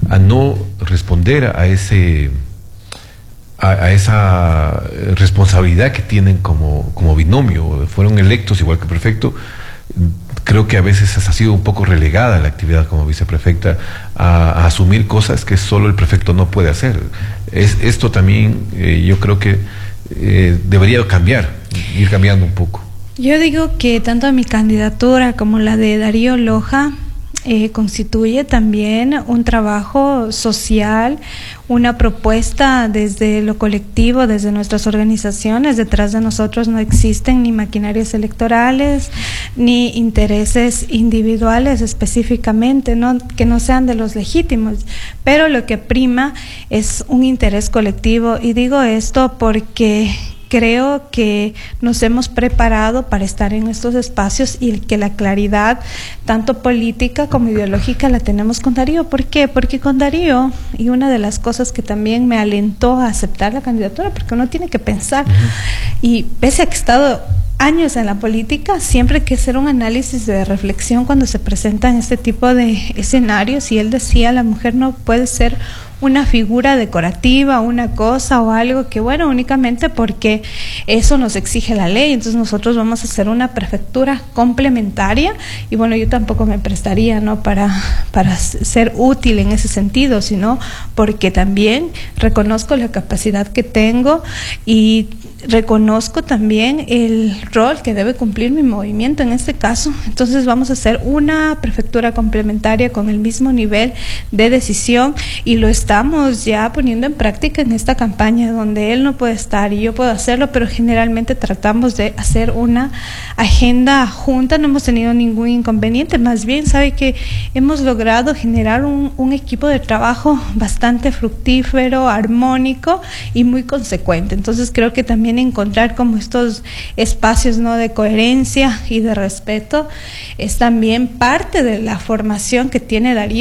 a no responder a esa responsabilidad que tienen como binomio. Fueron electos igual que prefecto. Creo que a veces ha sido un poco relegada la actividad como viceprefecta a asumir cosas que solo el prefecto no puede hacer. Esto también yo creo que debería cambiar, ir cambiando un poco. Yo digo que tanto mi candidatura como la de Darío Loja constituye también un trabajo social, una propuesta desde lo colectivo, desde nuestras organizaciones. Detrás de nosotros no existen ni maquinarias electorales, ni intereses individuales específicamente, ¿no? Que no sean de los legítimos, pero lo que prima es un interés colectivo. Y digo esto porque creo que nos hemos preparado para estar en estos espacios y que la claridad, tanto política como ideológica, la tenemos con Darío. ¿Por qué? Porque con Darío, y una de las cosas que también me alentó a aceptar la candidatura, porque uno tiene que pensar, y pese a que he estado años en la política, siempre hay que hacer un análisis de reflexión cuando se presentan este tipo de escenarios, y él decía, la mujer no puede ser una figura decorativa, una cosa o algo que, bueno, únicamente porque eso nos exige la ley. Entonces nosotros vamos a hacer una prefectura complementaria, y bueno, yo tampoco me prestaría, ¿no?, para ser útil en ese sentido, sino porque también reconozco la capacidad que tengo y reconozco también el rol que debe cumplir mi movimiento en este caso. Entonces vamos a hacer una prefectura complementaria con el mismo nivel de decisión, y lo estamos ya poniendo en práctica en esta campaña, donde él no puede estar y yo puedo hacerlo, pero generalmente tratamos de hacer una agenda junta. No hemos tenido ningún inconveniente, más bien sabe que hemos logrado generar un equipo de trabajo bastante fructífero, armónico y muy consecuente. Entonces creo que también encontrar como estos espacios, ¿no?, de coherencia y de respeto es también parte de la formación que tiene Darío.